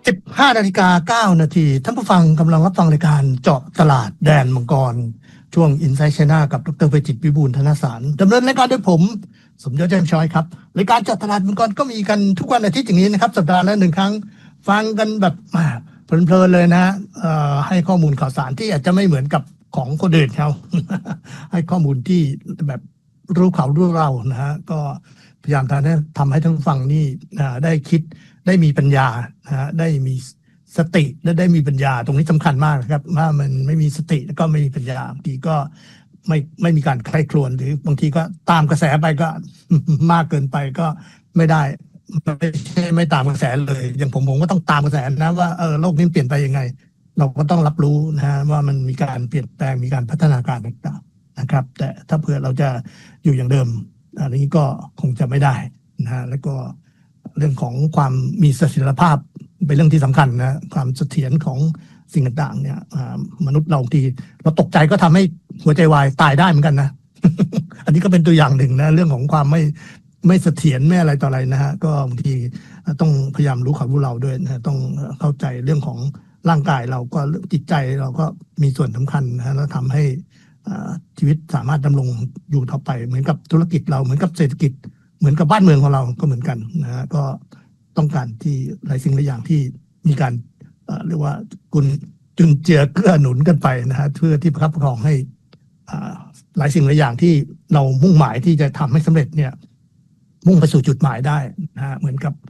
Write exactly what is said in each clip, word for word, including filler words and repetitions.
สิบห้านาฬิกาเก้านาทีท่านผู้ฟังกำลังรับฟังรายการเจาะตลาดแดนมังกรช่วง Inside China กับดร.ไพจิตรวิบูลย์ธนสารดำเนินรายการโดยผมสมยศแจ่มช้อยครับรายการเจาะตลาดมังกรก็มีกันทุกวันอาทิตย์อย่างนี้นะครับสัปดาห์ละหนึ่งครั้งฟังกันแบบเพลินๆเลยนะเอ่อให้ข้อมูลข่าวสารที่อาจจะไม่เหมือนกับของคนอื่นเขา ให้ข้อมูลที่แบบรู้เขารู้เรานะฮะก็พยายามทำให้ทำให้ท่านผู้ฟังนี่ได้คิดได้มีปัญญานะฮะได้มีสติและได้มีปัญญาตรงนี้สำคัญมากนะครับว่ามันไม่มีสติแล้วก็ไม่มีปัญญาบางทีก็ไม่ไม่มีการใคร่ครวญหรือบางทีก็ตามกระแสไปก็ มากเกินไปก็ไม่ได้ไม่ใช่ไม่ตามกระแสเลยอย่างผมผมก็ต้องตามกระแสนะว่าเออโลกนี้เปลี่ยนไปยังไงเราก็ต้องรับรู้นะฮะว่ามันมีการเปลี่ยนแปลงมีการพัฒนาการต่างๆนะครับแต่ถ้าเผื่อเราจะอยู่อย่างเดิมอันนี้ก็คงจะไม่ได้นะฮะแล้วก็เรื่องของความมีเสถียรภาพเป็นเรื่องที่สำคัญนะความเสถียรของสิ่งต่างๆเนี่ยมนุษย์เราทีเราตกใจก็ทำให้หัวใจวายตายได้เหมือนกันนะ อันนี้ก็เป็นตัวอย่างหนึ่งนะเรื่องของความไม่ไม่เสถียรไม่อะไรต่ออะไรนะฮะก็บางทีต้องพยายามรู้เขารู้เราด้วยนะต้องเข้าใจเรื่องของร่างกายเราก็จิตใจเราก็มีส่วนสำคัญนะแล้วทำให้ชีวิตสามารถดำรงอยู่ต่อไปเหมือนกับธุรกิจเราเหมือนกับเศรษฐกิจเหมือนกับบ้านเมืองของเราก็เหมือนกันนะฮะก็ต้องการที่หลายสิ่งหลายอย่างที่มีการเรียกว่ากุนจุนเจือเกื้อหนุนกันไปนะฮะเพื่อที่ประคับประคองให้หลายสิ่งหลายอย่างที่เรามุ่งหมายที่จะทำให้สำเร็จเนี่ยมุ่งไปสู่จุดหมายได้นะฮะเหมือนกับ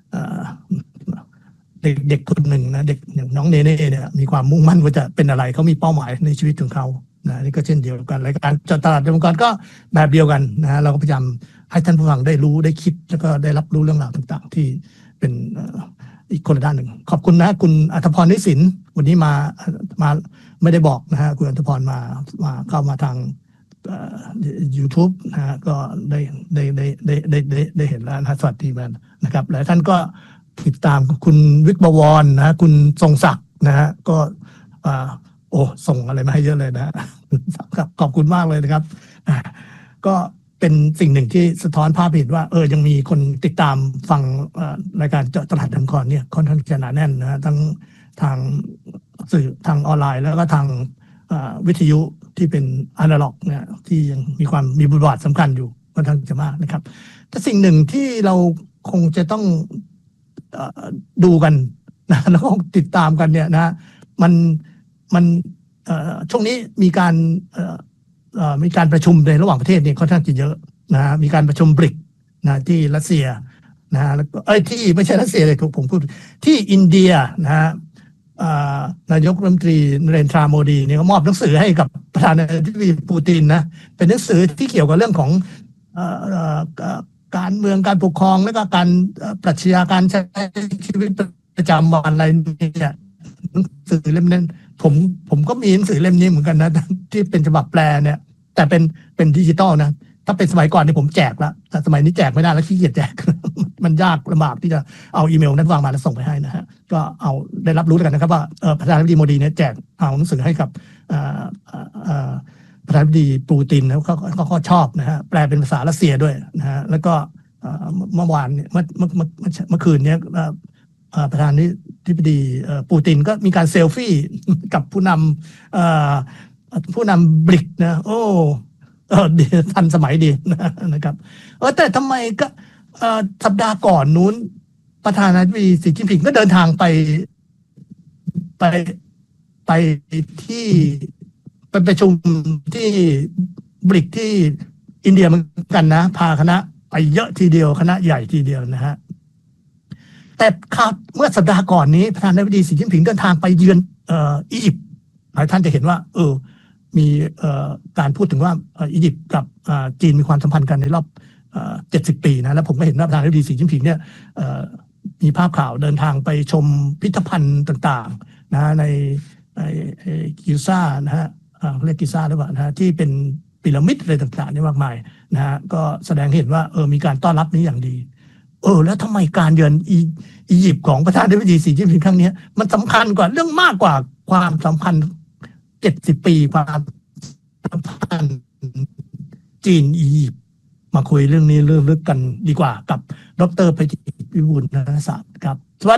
เด็กเด็กคนหนึ่งนะเด็กอย่างน้องเนเน่เนี่ยมีความมุ่งมั่นว่าจะเป็นอะไรเขามีเป้าหมายในชีวิตของเขานะนี่ก็เช่นเดียวกันรายการเจาะตลาดมังกรก็แบบเดียวกันนะฮะเราก็พยายามให้ท่านผู้ฟังได้รู้ได้คิดแล้วก็ได้รับรู้เรื่องราวต่างๆที่เป็นอีกคนละด้านหนึ่งขอบคุณนะคุณอัธพร นิสินวันนี้มามาไม่ได้บอกนะฮะคุณอัธพรมามาเข้ามาทางยูทูบนะฮะก็ได้ได้ได้ได้ได้ได้ได้เห็นแล้วนะสวัสดีมันนะครับหลายท่านก็ติดตามคุณวิกบวรนะคุณทรงศักดิ์นะฮะก็โอ้ส่งอะไรมาให้เยอะเลยนะครับขอบคุณมากเลยนะครับก็เป็นสิ่งหนึ่งที่สะท้อนภาพเห็นว่าเออยังมีคนติดตามฟังรายการเจาะตลาดมังกรเนี่ยค่อนข้างจะหนาแน่นนะทั้งทางสื่อทางออนไลน์แล้วก็ทางวิทยุที่เป็นอนาล็อกเนี่ยที่ยังมีความมีบทบาทสำคัญอยู่ค่อนข้างจะมากนะครับแต่สิ่งหนึ่งที่เราคงจะต้องดูกันนะแล้วก็ติดตามกันเนี่ยนะมันมันช่วงนี้มีการมีการประชุมในระหว่างประเทศเนี่ยค่อนข้างจะเยอะนะมีการประชุมบริกนะที่รัสเซียนะฮะแล้วก็เอ้ยที่ไม่ใช่รัสเซียเลยผมพูดที่อินเดียนะฮะนายกรัฐมนตรีนเรนทราโมดีเนี่ยก็มอบหนังสือให้กับประธานาธิบดีปูตินนะเป็นหนังสือที่เกี่ยวกับเรื่องของการเมืองการปกครองและก็การปรัชญาการใช้ชีวิตประจำวันอะไรเนี่ยหนังสือเล่มนั้นผมผมก็มีหนังสือเล่มนี้เหมือนกันนะที่เป็นฉบับแปลเนี่ยแต่เป็นเป็นดิจิตอลนะถ้าเป็นสมัยก่อนนี่ผมแจกละแต่สมัยนี้แจกไม่ได้แล้วขี้เกียจแจก มันยากลำบากที่จะเอาอีเมลนั้นวางมาแล้วส่งไปให้นะฮะก็เอาได้รับรู้กันนะครับว่าประธานาธิบดีโมดีเนี่ยแจกเอาหนังสือให้กับประธานาธิบดีปูตินแล้วเขาเขาชอบนะฮะแปลเป็นภาษารัสเซียด้วยนะฮะแล้วก็เมื่อวานเนี่ยเมื่อเมื่อเมื่อเมื่อคืนเนี้ยประธานาธิบดีปูตินก็มีการเซลฟี่กับผู้นำผู้นำบริกนะโอ้เออดีทันสมัยดีนะครับเออแต่ทำไมก็สัปดาห์ก่อนนู้นประธานาธิบดีสีจิ้นผิงก็เดินทางไปไปไปที่ไปประชุมที่บริกที่อินเดียเหมือนกันนะพาคณะไปเยอะทีเดียวคณะใหญ่ทีเดียวนะฮะแต่เมื่อสัปดาห์ก่อนนี้ประธานาธิบดีสีจิ้นผิงเดินทางไปเยือนอียิปต์หลายท่านจะเห็นว่าเออมีการพูดถึงว่าอียิปต์กับจีนมีความสัมพันธ์กันในรอบเจ็ดสิบปีนะแล้วผมก็เห็นว่าประธานาธิบดีสีจิ้นผิงเนี่ยมีภาพข่าวเดินทางไปชมพิพิธภัณฑ์ต่างๆนะในกิซานะฮะเรียกกิซาหรือเปล่านะที่เป็นพีระมิดอะไรต่างๆนี่มากมายนะฮะก็แสดงเห็นว่าเออมีการต้อนรับนี้อย่างดีเออแล้วทำไมการเยือนอียิปต์ของประธานาธิบดีสีจิ้นผิงครั้งนี้มันสำคัญกว่าเรื่องมากกว่าความสัมพันธ์เจ็ดสิบปีความสัมพันธ์จีนอียิปต์มาคุยเรื่องนี้เรื่องลึกกันดีกว่ากับดร.ไพจิตร วิบูลย์ธนสารครับสวัส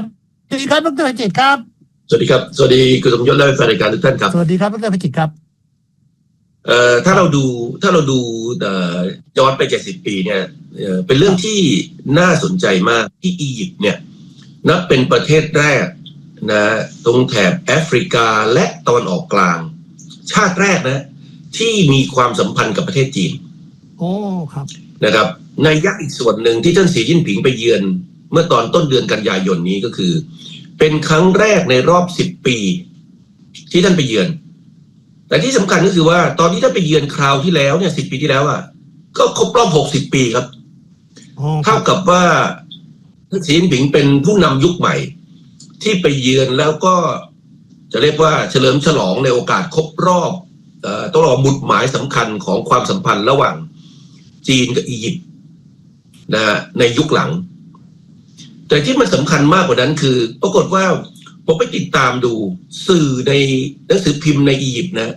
สวัสดีครับดร.จิตครับสวัสดีครับสวัสดีคุณสมยศและแฟนรายการทุกท่านครับสวัสดีครับดร.จิตครับเอ่อถ้าเราดูถ้าเราดูเอ่อย้อนไปเจ็ดสิบปีเนี่ยเอ่อเป็นเรื่องที่น่าสนใจมากที่อียิปต์เนี่ยนับเป็นประเทศแรกนะตรงแถบแอฟริกาและตะวันออกกลางชาติแรกนะที่มีความสัมพันธ์กับประเทศจีนโอ้ครับนะครับในยักษ์อีกส่วนหนึ่งที่ท่านสีจิ้นผิงไปเยือนเมื่อตอนต้นเดือนกันยายนนี้ก็คือเป็นครั้งแรกในรอบสิบปีที่ท่านไปเยือนแต่ที่สำคัญก็คือว่าตอนที่ท่านไปเยือนคราวที่แล้วเนี่ยสิบปีที่แล้วอ่ะก็ครบรอบหกสิบปีครับเท่ากับว่าท่านสีจิ้นผิงเป็นผู้นำยุคใหม่ที่ไปเยือนแล้วก็จะเรียกว่าเฉลิมฉลองในโอกาสครบรอบเอ่อต้องรอบุตรหมายสำคัญของความสัมพันธ์ระหว่างจีนกับอียิปต์นะในยุคหลังแต่ที่มันสำคัญมากกว่านั้นคือปรากฏว่าผมไปติดตามดูสื่อในหนังสือพิมพ์ในอียิปต์นะ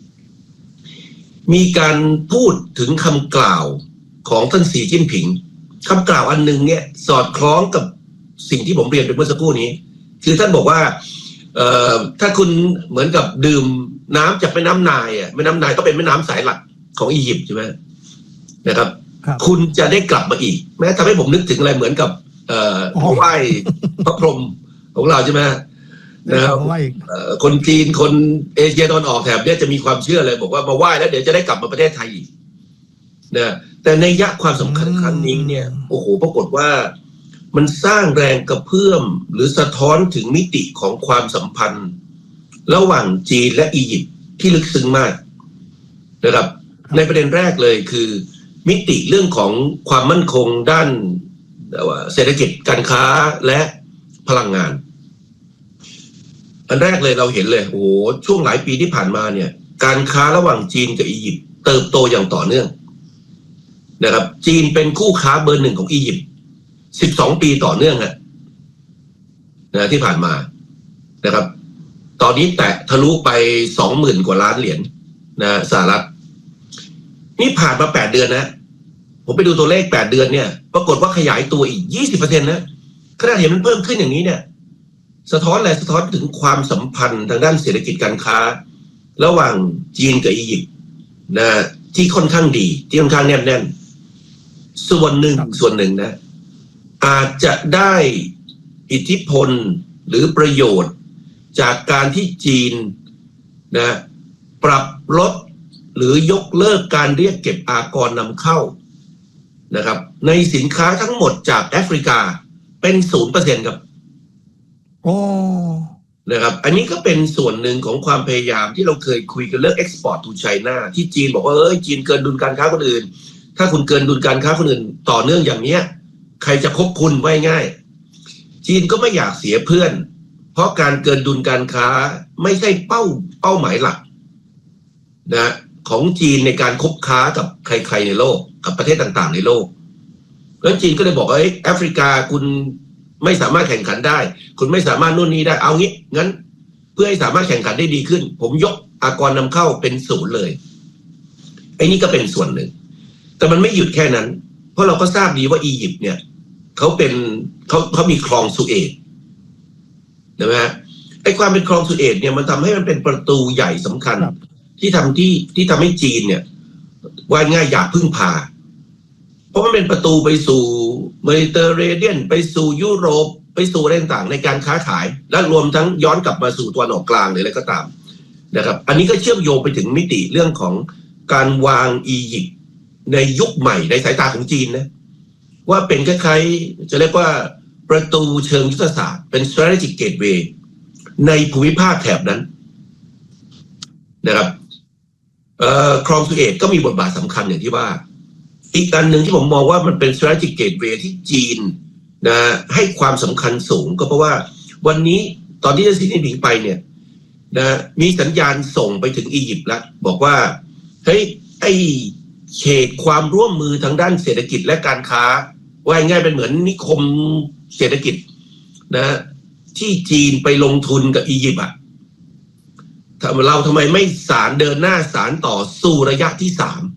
มีการพูดถึงคำกล่าวของท่านสีจิ้นผิงคำกล่าวอันนึงเนี่ยสอดคล้องกับสิ่งที่ผมเรียนไปเมื่อสักครู่นี้คือท่านบอกว่าเอ่อถ้าคุณเหมือนกับดื่มน้ำจากแม่น้ำไนล์อ่ะแม่น้ำไนล์ก็เป็นแม่น้ำสายหลักของอียิปต์ใช่ไหมนะครับ คุณจะได้กลับมาอีกแม้ทำให้ผมนึกถึงอะไรเหมือนกับเอ่อไหว้พระพรหมของเราใช่ไหมนะครับคนจีนคนเอเชียตะวันออกแถบนี้จะมีความเชื่อเลยบอกว่ามาไหว้แล้วเดี๋ยวจะได้กลับมาประเทศไทยอีกนะแต่ในยะความสำคัญครั้งนี้เนี่ยโอ้โหปรากฏว่ามันสร้างแรงกระเพื่อมหรือสะท้อนถึงมิติของความสัมพันธ์ระหว่างจีนและอียิปต์ที่ลึกซึ้งมากนะครับในประเด็นแรกเลยคือมิติเรื่องของความมั่นคงด้านเศรษฐกิจการค้าและพลังงานอันแรกเลยเราเห็นเลยโอ้โหช่วงหลายปีที่ผ่านมาเนี่ยการค้าระหว่างจีนกับอียิปต์เติบโตอย่างต่อเนื่องนะครับจีนเป็นคู่ค้าเบอร์หนึ่งของอียิปต์สิบสองปีต่อเนื่องอะนะที่ผ่านมานะครับตอนนี้แตะทะลุไปสองหมื่นกว่าล้านเหรียญนะสหรัฐนี่ผ่านมาแปดเดือนนะผมไปดูตัวเลขแปดเดือนเนี่ยปรากฏว่าขยายตัวอีก ยี่สิบเปอร์เซ็นต์ นะขนาดเห็นมันเพิ่มขึ้นอย่างนี้เนี่ยสะท้อนอะไรสะท้อนถึงความสัมพันธ์ทางด้านเศรษฐกิจการค้าระหว่างจีนกับอียิปต์นะที่ค่อนข้างดีที่ค่อนข้างแน่นแน่นส่วนหนึ่งส่วนหนึ่งนะอาจจะได้อิทธิพลหรือประโยชน์จากการที่จีนนะปรับลดหรือยกเลิกการเรียกเก็บอากรนำเข้านะครับในสินค้าทั้งหมดจากแอฟริกาเป็น ศูนย์เปอร์เซ็นต์ ครับโอ้นะครับอันนี้ก็เป็นส่วนหนึ่งของความพยายามที่เราเคยคุยกันเรื่อง export to China ที่จีนบอกว่าเอ้ยจีนเกินดุลการค้าคนอื่นถ้าคุณเกินดุลการค้าคนอื่นต่อเนื่องอย่างเนี้ยใครจะคบคุณไว้ง่ายจีนก็ไม่อยากเสียเพื่อนเพราะการเกินดุลการค้าไม่ใช่เป้าเป้าหมายหลักนะของจีนในการคบค้ากับใครๆในโลกกับประเทศต่างๆในโลกแล้วจีนก็เลยบอกว่าเอ้ยแอฟริกาคุณไม่สามารถแข่งขันได้คุณไม่สามารถนู่นนี่ได้เอางี้งั้นเพื่อให้สามารถแข่งขันได้ดีขึ้นผมยกอากรนำเข้าเป็นศูนย์เลยไอ้นี่ก็เป็นส่วนหนึ่งแต่มันไม่หยุดแค่นั้นเพราะเราก็ทราบดีว่าอียิปต์เนี่ยเขาเป็นเขาเขามีคลองสุเอซนะฮะไอ้ความเป็นคลองสุเอซเนี่ยมันทำให้มันเป็นประตูใหญ่สำคัญที่ทำที่ที่ทำให้จีนเนี่ยว่าง่ายอยากพึ่งพาเพราะมันเป็นประตูไปสู่เมดิเตอร์เรเนียนไปสู่ยุโรปไปสู่อะไรต่างๆในการค้าขายและรวมทั้งย้อนกลับมาสู่ตะวันออกกลางหรืออะไรก็ตามนะครับอันนี้ก็เชื่อมโยงไปถึงมิติเรื่องของการวางอียิปต์ในยุคใหม่ในสายตาของจีนนะว่าเป็นคล้ายๆจะเรียกว่าประตูเชิงยุทธศาสตร์เป็น strategic gateway ในภูมิภาคแถบนั้นนะครับเอ่อคลองสุเอซก็มีบทบาทสำคัญอย่างที่ว่าอีกอันหนึ่งที่ผมมองว่ามันเป็น strategic gateway ที่จีนนะให้ความสำคัญสูงก็เพราะว่าวันนี้ตอนที่ท่านสีจิ้นผิงไปเนี่ยนะมีสัญญาณส่งไปถึงอียิปต์แล้วบอกว่าเฮ้ยไอ้เขตความร่วมมือทางด้านเศรษฐกิจและการค้าว่าง่ายเป็นเหมือนนิคมเศรษฐกิจนะที่จีนไปลงทุนกับอียิปต์อ่ะเราทำไมไม่สารเดินหน้าสารต่อสู่ระยะที่สาม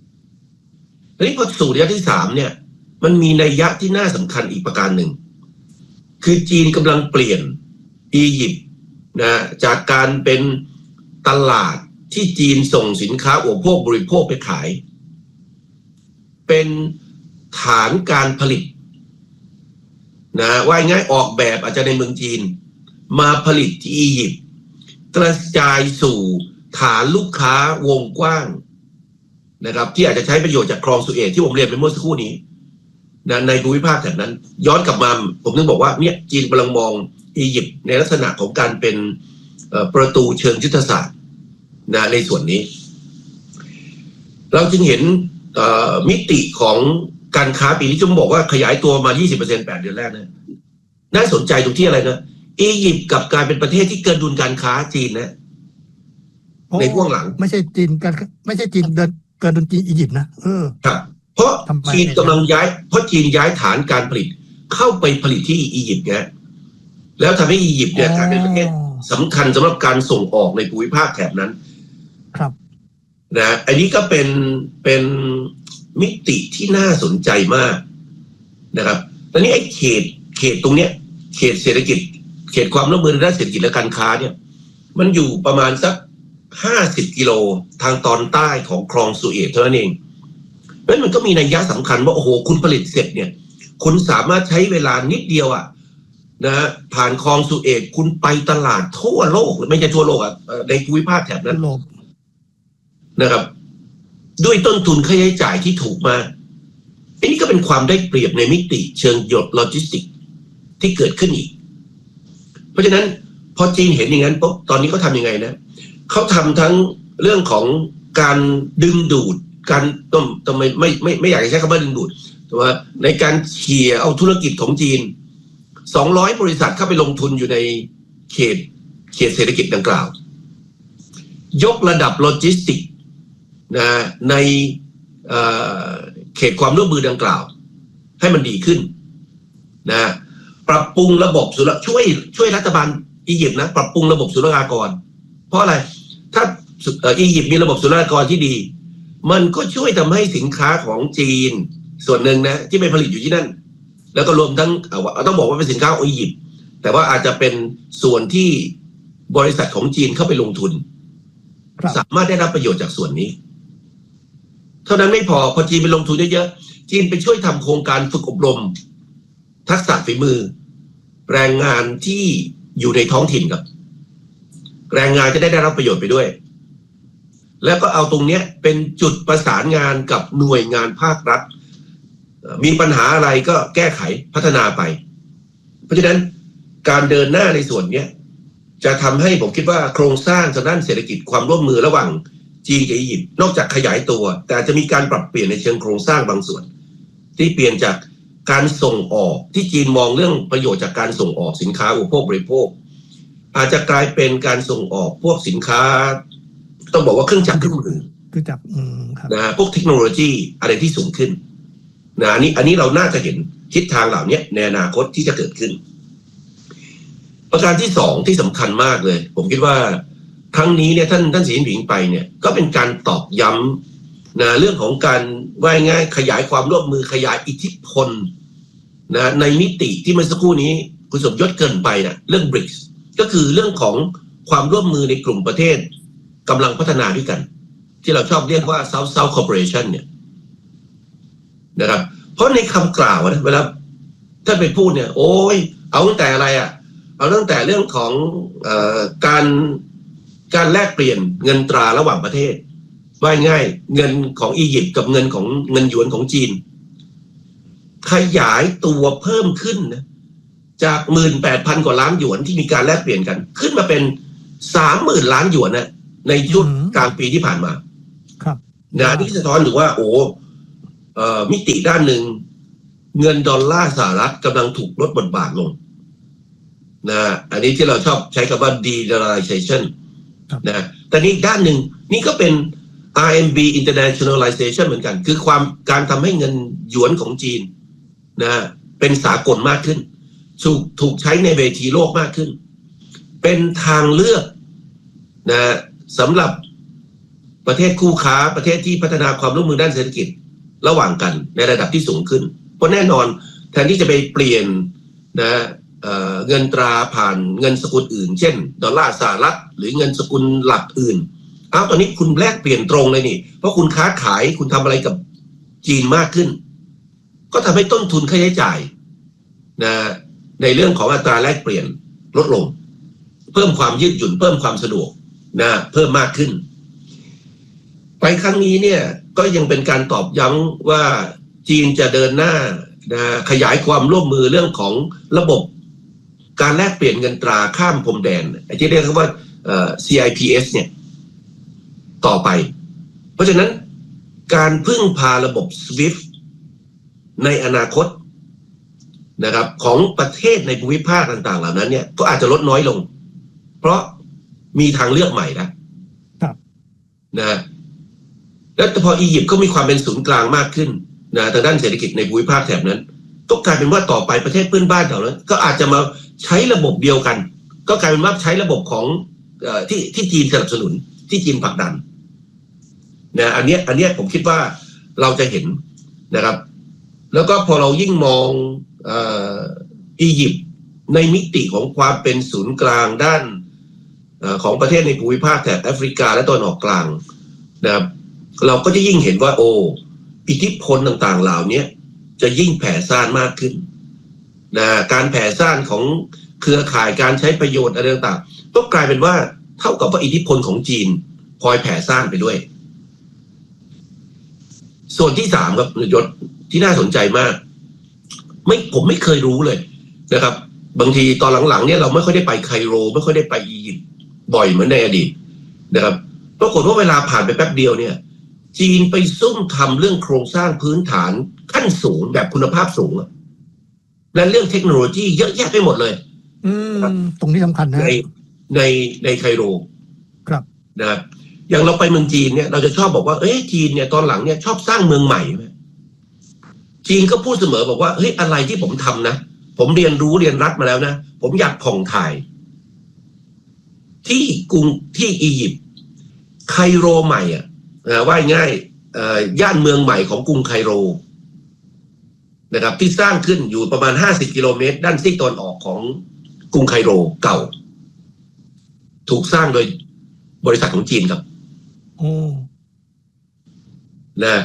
ทีนี้พอสู่ระยะที่สามเนี่ยมันมีนัยยะที่น่าสำคัญอีกประการหนึ่งคือจีนกำลังเปลี่ยนอียิปต์นะจากการเป็นตลาดที่จีนส่งสินค้าอุปโภคบริโภคไปขายเป็นฐานการผลิตนะว่าง่ายออกแบบอาจจะในเมืองจีนมาผลิตที่อียิปต์กระจายสู่ฐานลูกค้าวงกว้างนะครับที่อาจจะใช้ประโยชน์จากคลองสุเอซที่ผมเรียนไปเมื่อสักครู่นี้นะในภูมิภาคแถบนั้นย้อนกลับมาผมนึกบอกว่าเนี่ยจีนกำลังมองอียิปต์ในลักษณะของการเป็นประตูเชิงยุทธศาสตร์นะในส่วนนี้เราจึงเห็นมิติของการค้าปีนี้จะบอกว่าขยายตัวมา ยี่สิบเปอร์เซ็นต์ แปดเดือนแรกนะน่าสนใจตรงที่อะไรนะอียิปต์กับการเป็นประเทศที่เกินดุลการค้าจีนนะในช่วงหลังไม่ใช่จีนกันไม่ใช่จีนเดินเกินดุลจีนอียิปต์นะเออครับเพราะจีนกำลังย้ายเพราะจีนย้ายฐานการผลิตเข้าไปผลิตที่อียิปต์ไงแล้วทำให้อียิปต์เนี่ยกลายเป็นประเทศสำคัญสำหรับการส่งออกในภูมิภาคแถบนั้นครับนะอันนี้ก็เป็นเป็นมิติที่น่าสนใจมากนะครับตอนนี้ไอ้เขตเขตตรงเนี้ยเขตเศรษฐกิจเขตความร่วมมือด้านเศรษฐกิจและการค้าเนี่ยมันอยู่ประมาณสักห้าสิบกิโลทางตอนใต้ของคลองสุเอซเท่านั้นเองเพราะฉะนั้นมันก็มีนัยยะสำคัญว่าโอ้โหคุณผลิตเสร็จเนี่ยคุณสามารถใช้เวลานิดเดียวอ่ะนะผ่านคลองสุเอซคุณไปตลาดทั่วโลกไม่ใช่ทั่วโลกอ่ะในภูมิภาคแถบนั้นนะครับด้วยต้นทุนค่าใช้จ่ายที่ถูกมากอันนี้ก็เป็นความได้เปรียบในมิติเชิงหยดโลจิสติกที่เกิดขึ้นอีกเพราะฉะนั้นพอจีนเห็นอย่างนั้นปุ๊บตอนนี้เขาทำยังไงนะเขาทำทั้งเรื่องของการดึงดูดการต้องต้องไม่ไม่ไม่ไม่อยากจะใช้คำว่าดึงดูดแต่ว่าในการเขี่ยเอาธุรกิจของจีนสองร้อยบริษัทเข้าไปลงทุนอยู่ในเขตเขตเศรษฐกิจดังกล่าวยกระดับโลจิสติกนะในเอ่อเขตความร่วมมือดังกล่าวให้มันดีขึ้นนะปรับปรุงระบบสุรช่วยช่วยรัฐบาลอียิปต์นะปรับปรุงระบบศุลกากรเพราะอะไรถ้าอียิปต์มีระบบศุลกากรที่ดีมันก็ช่วยทำให้สินค้าของจีนส่วนหนึ่งนะที่ไปผลิตอยู่ที่นั่นแล้วก็รวมทั้งเอาต้องบอกว่าเป็นสินค้าของอียิปต์แต่ว่าอาจจะเป็นส่วนที่บริษัทของจีนเข้าไปลงทุนสามารถได้รับประโยชน์จากส่วนนี้เท่านั้นไม่พอพอจีนไปลงทุนเยอะๆจีนไปช่วยทำโครงการฝึกอบรมทักษะฝีมือแรงงานที่อยู่ในท้องถิ่นกับแรงงานจะได้ได้รับประโยชน์ไปด้วยแล้วก็เอาตรงนี้เป็นจุดประสานงานกับหน่วยงานภาครัฐมีปัญหาอะไรก็แก้ไขพัฒนาไปเพราะฉะนั้นการเดินหน้าในส่วนนี้จะทำให้ผมคิดว่าโครงสร้างทางด้านเศรษฐกิจความร่วมมือระหว่างจีนกับอียิปต์นอกจากขยายตัวแต่จะมีการปรับเปลี่ยนในเชิงโครงสร้างบางส่วนที่เปลี่ยนจากการส่งออกที่จีนมองเรื่องประโยชน์จากการส่งออกสินค้าอุปโภคบริโภคอาจจะกลายเป็นการส่งออกพวกสินค้าต้องบอกว่าเครื่องจักรเครื่องมือเครื่องจักรนะพวกเทคโนโลยีอะไรที่สูงขึ้นนะอันนี้อันนี้เราน่าจะเห็นทิศทางเหล่านี้ในอนาคตที่จะเกิดขึ้นประการที่สองที่สำคัญมากเลยผมคิดว่าครั้งนี้เนี่ยท่านท่านสีจิ้นผิงไปเนี่ยก็เป็นการตอกย้ำนะเรื่องของการว่าง่ายขยายความร่วมมือขยายอิทธิพลนะในมิติที่เมื่อสักครู่นี้คุณสมยศเกินไปนะเรื่อง บริกส์ ก็คือเรื่องของความร่วมมือในกลุ่มประเทศกำลังพัฒนาด้วยกันที่เราชอบเรียกว่า South South Cooperation เนี่ยนะครับเพราะในคำกล่าวนะเวลาถ้าไปพูดเนี่ยโอ้ยเอาตั้งแต่อะไรอ่ะเอาตั้งแต่เรื่องของเอ่อการการแลกเปลี่ยนเงินตราระหว่างประเทศว่าง่ายเงินของอียิปต์กับเงินของเงินหยวนของจีนขยายตัวเพิ่มขึ้นนะจาก หนึ่งหมื่นแปดพัน กว่าล้านหยวนที่มีการแลกเปลี่ยนกันขึ้นมาเป็น สามหมื่น ล้านหยวนนะในช่วงกลางปีที่ผ่านมาครับนะที่สะท้อนถึงว่าโอ้เอ่อมิติด้านหนึ่งเงินดอลลาร์สหรัฐกำลังถูกลดบทบาทลงนะอันนี้ที่เราชอบใช้คำว่า de-dollarization นะแต่นี่ด้านหนึ่งนี่ก็เป็น อาร์ เอ็ม บี internationalization เหมือนกันคือความการทำให้เงินหยวนของจีนนะเป็นสากลมากขึ้นถูกถูกใช้ในเวทีโลกมากขึ้นเป็นทางเลือกนะสำหรับประเทศคู่ค้าประเทศที่พัฒนาความร่วมมือด้านเศรษฐกิจระหว่างกันในระดับที่สูงขึ้นเพราะแน่นอนแทนที่จะไปเปลี่ยนนะเงินตราผ่านเงินสกุลอื่นเช่นดอลลาร์สหรัฐหรือเงินสกุลหลักอื่นอ้าวตอนนี้คุณแลกเปลี่ยนตรงเลยนี่เพราะคุณค้าขายคุณทำอะไรกับจีนมากขึ้นก็ทำให้ต้นทุนค่าใช้จ่ายนะในเรื่องของอัตราแลกเปลี่ยนลดลงเพิ่มความยืดหยุ่นเพิ่มความสะดวกนะเพิ่มมากขึ้นไปครั้งนี้เนี่ยก็ยังเป็นการตอบย้ำว่าจีนจะเดินหน้านะขยายความร่วมมือเรื่องของระบบการแลกเปลี่ยนเงินตราข้ามพรมแดนที่เรียกว่า ซี ไอ พี เอส เนี่ยต่อไปเพราะฉะนั้นการพึ่งพาระบบ สวิฟต์ ในอนาคตนะครับของประเทศในภูมิภาคต่างๆเหล่านั้นเนี่ยก็อาจจะลดน้อยลงเพราะมีทางเลือกใหม่แล้วนะแล้วพออียิปต์ก็มีความเป็นศูนย์กลางมากขึ้นนะทางด้านเศรษฐกิจในภูมิภาคแถบนั้นก็กลายเป็นว่าต่อไปประเทศเพื่อนบ้านเหล่านั้นก็อาจจะมาใช้ระบบเดียวกันก็กลายเป็นว่าใช้ระบบของเอ่อที่ที่จีนสนับสนุนที่จีนผลักดันนะอันเนี้ยอันเนี้ยผมคิดว่าเราจะเห็นนะครับแล้วก็พอเรายิ่งมองเอ่ออียิปต์ในมิติของความเป็นศูนย์กลางด้านเอ่อของประเทศในภูมิภาคแถบแอฟริกาและตะวันออกกลางนะครับเราก็จะยิ่งเห็นว่าโอ้อิทธิพลต่างๆเหล่านี้จะยิ่งแผ่ซ่านมากขึ้นนะการแผ่ซ่านของเครือข่ายการใช้ประโยชน์อะไรต่างๆก็กลายเป็นว่าเท่ากับว่าอิทธิพลของจีนพลอยแผ่ซ่านไปด้วยส่วนที่สามครับยศที่น่าสนใจมากไม่ผมไม่เคยรู้เลยนะครับบางทีตอนหลังๆเนี่ยเราไม่ค่อยได้ไปไคโรไม่ค่อยได้ไปอียิปต์บ่อยเหมือนในอดีตนะครับปรากฏว่าเวลาผ่านไปแป๊บเดียวเนี่ยจีนไปซุ่มทำเรื่องโครงสร้างพื้นฐานขั้นสูงแบบคุณภาพสูงและเรื่องเทคโนโลยีเยอะแยะไปหมดเลยอืมตรงนี้สำคัญนะในในในไคโรครับนะครับอย่างเราไปเมืองจีนเนี่ยเราจะชอบบอกว่าเอ้ยจีนเนี่ยตอนหลังเนี่ยชอบสร้างเมืองใหม่จีนก็พูดเสมอบอกว่าเฮ้ยอะไรที่ผมทำนะผมเรียนรู้เรียนรัดมาแล้วนะผมอยากผ่องถ่ายที่กรุงที่อียิปต์ไคโรใหม่อ่ะว่าง่ายย่านเมืองใหม่ของกรุงไคโรนะครับที่สร้างขึ้นอยู่ประมาณห้าสิบกิโลเมตรด้านซีกตะวันออกของกรุงไคโรเก่าถูกสร้างโดยบริษัทของจีนครับโอ้นะ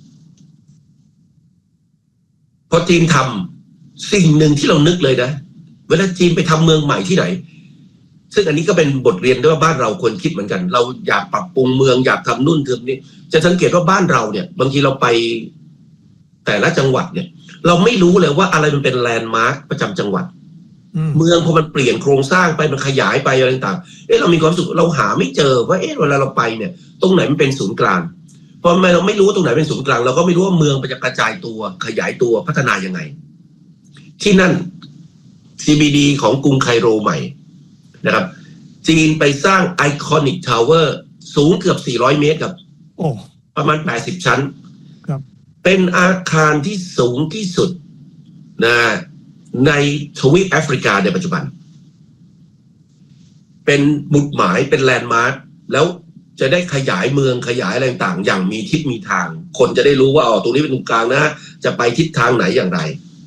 พอจีนทำสิ่งหนึ่งที่เรานึกเลยนะเวลาจีนไปทำเมืองใหม่ที่ไหนซึ่งอันนี้ก็เป็นบทเรียนด้วยว่าบ้านเราควรคิดเหมือนกันเราอยากปรับปรุงเมืองอยากทำนู่นทำนี่จะสังเกตว่าบ้านเราเนี่ยบางทีเราไปแต่ละจังหวัดเนี่ยเราไม่รู้เลยว่าอะไรมันเป็นแลนด์มาร์คประจำจังหวัดเมืองพอมันเปลี่ยนโครงสร้างไปมันขยายไปอะไรต่างๆเอ๊ะเรามีความสุขเราหาไม่เจอว่าเอ๊ะเวลาเราไปเนี่ยตรงไหนมันเป็นศูนย์กลางพอเราไม่รู้ตรงไหนเป็นศูนย์กลางเราก็ไม่รู้ว่าเมืองมันจะกระจายตัวขยายตัวพัฒนายังไงที่นั่น ซี บี ดี ของกรุงไคโรใหม่นะครับจีนไปสร้างไอคอนิกทาวเวอร์สูงเกือบสี่ร้อยเมตรครับโอ้ประมาณแปดสิบชั้นครับเป็นอาคารที่สูงที่สุดนะในทวีปแอฟริกาในปัจจุบันเป็นหมุดหมายเป็นแลนด์มาร์คแล้วจะได้ขยายเมืองขยายอะไรต่างๆอย่างมีทิศมีทางคนจะได้รู้ว่าอ๋อตรงนี้เป็นตรงกลางนะจะไปทิศทางไหนอย่างไร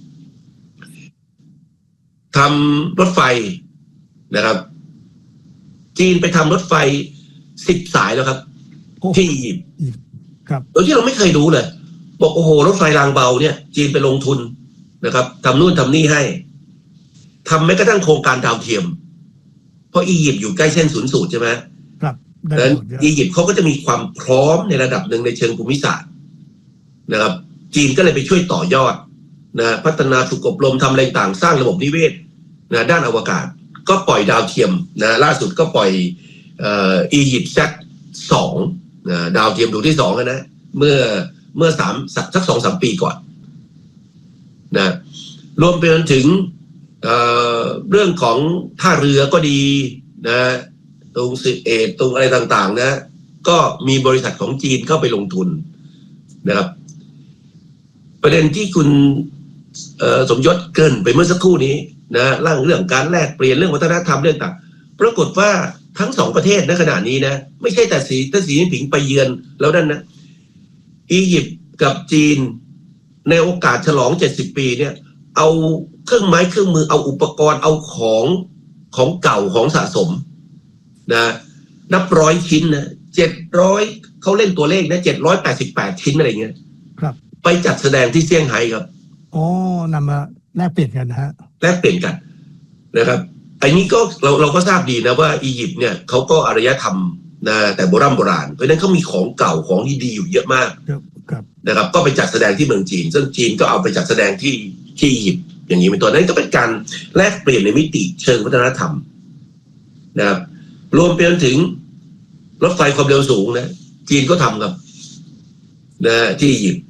ทำรถไฟนะครับจีนไปทำรถไฟสิบสายแล้วครับที่อียิปต์ครับโดยที่เราไม่เคยรู้เลยบอกโอ้โหรถไฟรางเบาเนี่ยจีนไปลงทุนนะครับทำนู่นทำนี่ให้ทำแม้กระทั่งโครงการดาวเทียมเพราะอียิปต์อยู่ใกล้เส้นศูนย์สูตรใช่ไหมครับดังนั้นอียิปต์เขาก็จะมีความพร้อมในระดับหนึ่งในเชิงภูมิศาสตร์นะครับจีนก็เลยไปช่วยต่อยอดนะพัฒนาฝึกอบรมทำอะไรต่างสร้างระบบนิเวศนะด้านอวกาศก็ปล่อยดาวเทียมนะล่าสุดก็ปล่อยอียิปต์แซดสองนะดาวเทียมดวงที่สองนะเมื่อเมื่อสามสักสองสามปีก่อนนะรวมไปจนถึง เ, เรื่องของท่าเรือก็ดีนะตรงสิเอตตรงอะไรต่างๆนะก็มีบริษัทของจีนเข้าไปลงทุนนะครับประเด็นที่คุณสมยศเกริ่นไปเมื่อสักครู่นี้นะเรื่องเรื่องการแลกเปลี่ยนเรื่องวัฒนธรรมเรื่องต่างปรากฏว่าทั้งสองประเทศในขณะนี้นะไม่ใช่แต่สีแต่สีจิ้นผิงไปเยือนแล้วนั่นนะอียิปต์กับจีนในโอกาสฉลองเจ็ดสิบปีเนี่ยเอาเครื่องไม้เครื่องมือเอาอุปกรณ์เอาของของเก่าของสะสมนะนับร้อยชิ้นนะเจ็ดร้อยเขาเล่นตัวเลขนะเจ็ดร้อยแปดสิบแปดชิ้นอะไรเงี้ยครับไปจัดแสดงที่เซี่ยงไฮ้ครับอ๋อนำมาแลกเปลี่ยนกันนะฮะแลกเปลี่ยนกันนะครับอันนี้ก็เราเราก็ทราบดีนะว่าอียิปต์เนี่ยเขาก็อารยธรรมนะแต่โบราณโบราณเพราะฉะนั้นเขามีของเก่าของดีๆอยู่เยอะมากนะครับก็ไปจัดแสดงที่เมืองจีนซึ่งจีนก็เอาไปจัดแสดงที่ที่อียิปต์อย่างนี้เป็นต้นนั้นก็เป็นการแลกเปลี่ยนในมิติเชิงวัฒนธรรมนะครับรวมไปจนถึงรถไฟความเร็วสูงนะจีนก็ทำครับนะที่อียิปต์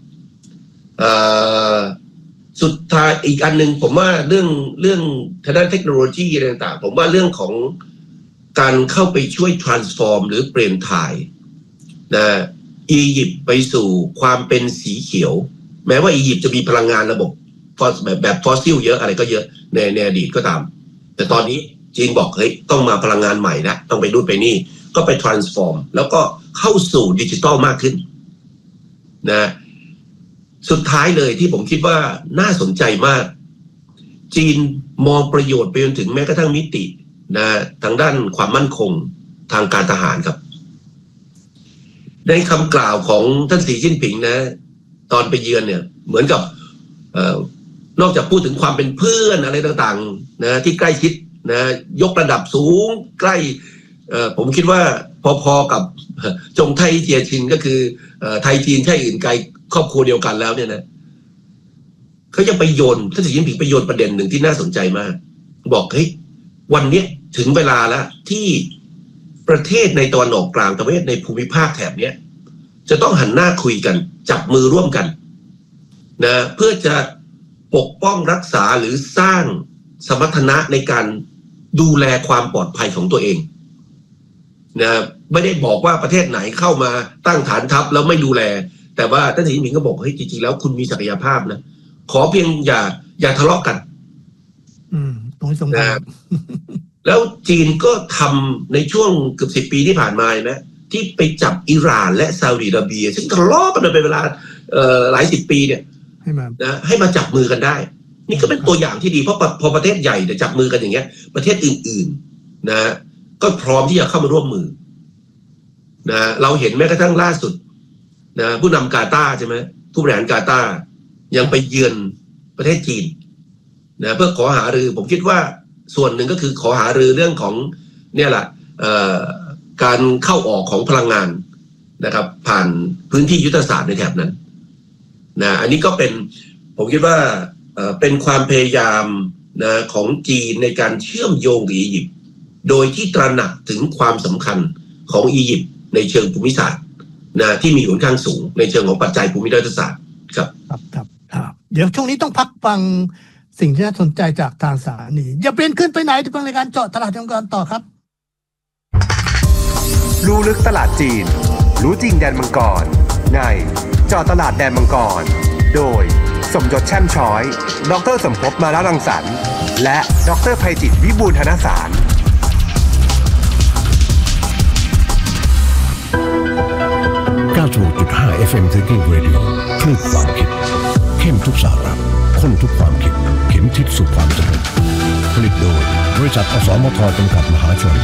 สุดท้ายอีกอันหนึ่งผมว่าเรื่องเรื่องทางด้านเทคโนโลยีอะไรต่างๆผมว่าเรื่องของการเข้าไปช่วย transform หรือเปลี่ยนถ่ายนะอียิปต์ไปสู่ความเป็นสีเขียวแม้ว่าอียิปต์จะมีพลังงานระบบแบบแบบฟอสซิลเยอะอะไรก็เยอะในในอดีตก็ตามแต่ตอนนี้จีนบอกเฮ้ยต้องมาพลังงานใหม่นะต้องไปดูไปนี่ก็ไป transform แล้วก็เข้าสู่ดิจิทัลมากขึ้นนะสุดท้ายเลยที่ผมคิดว่าน่าสนใจมากจีนมองประโยชน์ไปจนถึงแม้กระทั่งมิตินะทางด้านความมั่นคงทางการทหารครับในคำกล่าวของท่านสีจิ้นผิงนะตอนไปเยือนเนี่ยเหมือนกับเอ่อนอกจากพูดถึงความเป็นเพื่อนอะไรต่างๆนะที่ใกล้ชิดนะยกระดับสูงใกล้เอ่อผมคิดว่าพอๆกับจงไทเจียชินก็คือเอ่อไทยจีนใช่อื่นไกลครอบครัวเดียวกันแล้วเนี่ยนะเขายังไปโยนท่านสีจิ้นผิงไปโยนประเด็นหนึ่งที่น่าสนใจมากบอกเฮ้ยวันนี้ถึงเวลาแล้วที่ประเทศในตะวันออกกลางประเทศในภูมิภาคแถบนี้จะต้องหันหน้าคุยกันจับมือร่วมกันนะเพื่อจะปกป้องรักษาหรือสร้างสมรรถนะในการดูแลความปลอดภัยของตัวเองนะไม่ได้บอกว่าประเทศไหนเข้ามาตั้งฐานทัพแล้วไม่ดูแลแต่ว่าท่านสีจิ้นผิงก็บอกเฮ้ยจริงๆแล้วคุณมีศักยภาพนะขอเพียงอย่าอย่าทะเลาะกันอืมตรงนี้สำคัญแล้วจีนก็ทำในช่วงเกือบสิบปีที่ผ่านมานะที่ไปจับอิหร่านและซาอุดิอาระเบียซึ่งทะเลาะกันมาเป็นเวลาเอ่อหลายสิบปีเนี่ยให้มานะให้มาจับมือกันได้นี่ก็เป็นตัวอย่างที่ดีเพราะพอประเทศใหญ่แต่จับมือกันอย่างเงี้ยประเทศอื่นๆนะก็พร้อมที่จะเข้ามาร่วมมือนะเราเห็นแม้กระทั่งล่าสุดนะผู้นำกาตาร์ใช่ไหมผู้บริหารกาตาร์ยังไปเยือนประเทศจีนนะเพื่อขอหารือผมคิดว่าส่วนหนึ่งก็คือขอหารือเรื่องของเนี่ยแหละการเข้าออกของพลังงานนะครับผ่านพื้นที่ยุทธศาสตร์ในแถบนั้นนะอันนี้ก็เป็นผมคิดว่าเป็นความพยายามนะของจีนในการเชื่อมโยงกับอียิปต์โดยที่ตระหนักถึงความสำคัญของอียิปต์ในเชิงภูมิศาสตร์นะที่มีอยู่ค่อนข้างสูงในเชิงของปัจจัยภูมิรัฐศาสตร์ครับครับครับครับเดี๋ยวช่วงนี้ต้องพักฟังสิ่งที่น่าสนใจจากทางสถานีอย่าเปลี่ยนขึ้นไปไหนที่ฟังรายการเจาะตลาดทำการต่อครับรู้ลึกตลาดจีนรู้จริงแดนมังกรในเจาะตลาดแดนมังกรโดยสมยศแช่มช้อยดร.สมภพมาลารังสรรค์และดร.ไพจิตรวิบูลย์ธนสารเก้าสิบหกจุดห้า เอฟ เอ็ม Thinking Radio คลื่นความคิดเข้มทุกสาระข้นทุกความคิดเข็มทิศสู่ความสำเร็จผลิตโดยบริษัทอสมทจำกัดมหาชน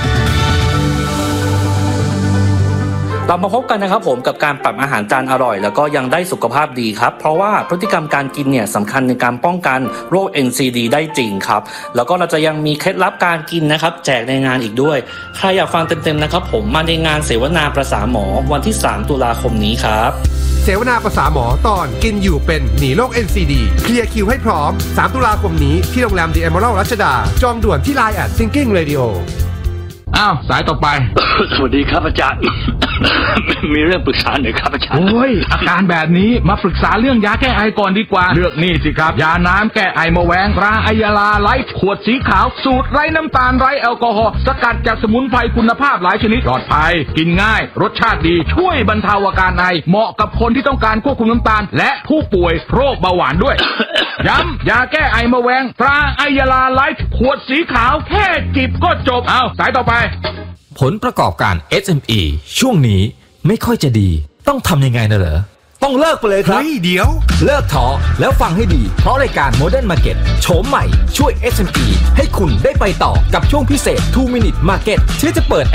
เรามาพบกันนะครับผมกับการปรับอาหารจานอร่อยแล้วก็ยังได้สุขภาพดีครับเพราะว่าพฤติกรรมการกินเนี่ยสำคัญในการป้องกันโรค เอ็น ซี ดี ได้จริงครับแล้วก็เราจะยังมีเคล็ดลับการกินนะครับแจกในงานอีกด้วยใครอยากฟังเต็มๆนะครับผมมาในงานเสวนาประสาหมอวันที่สามตุลาคมนี้ครับเสวนาประสาหมอตอนกินอยู่เป็นหนีโรค เอ็น ซี ดี เคลียร์คิวให้พร้อมสามตุลาคมนี้ที่โรงแรม The Emerald รัชดาจองด่วนที่ ไลน์ แอท Thinking Radio อ้าวสายต่อไปสวัสดีครับอาจารย์ มีเรื่องปรึกษาหน่อยครับอาจารย์โอ้ยอาการแบบนี้มาปรึกษาเรื่องยาแก้ไอก่อนดีกว่าเลือกนี่สิครับยาน้ำแก้ไอมะแวงตราไอยาลาไลฟ์ขวดสีขาวสูตรไร้น้ำตาลไร้แอลกอฮอล์สกัดจากสมุนไพรคุณภาพหลายชนิดปลอดภัยกินง่ายรสชาติดีช่วยบรรเทาอาการไอเหมาะกับคนที่ต้องการควบคุมน้ำตาลและผู้ป่วยโรคเบาหวานด้วย ย้ำยาแก้ไอมะแวงตราไอยาลาไลฟ์ขวดสีขาวแค่จิบก็จบเอาสายต่อไปผลประกอบการ เอส เอ็ม อี ช่วงนี้ไม่ค่อยจะดีต้องทำยังไงนะเหรอต้องเลิกไปเลยครับเฮ้ยเดี๋ยวเลิกท้อแล้วฟังให้ดีเพราะรายการ Modern Market โฉมใหม่ช่วย เอส เอ็ม อี ให้คุณได้ไปต่อกับช่วงพิเศษ two minute market ที่จะเปิด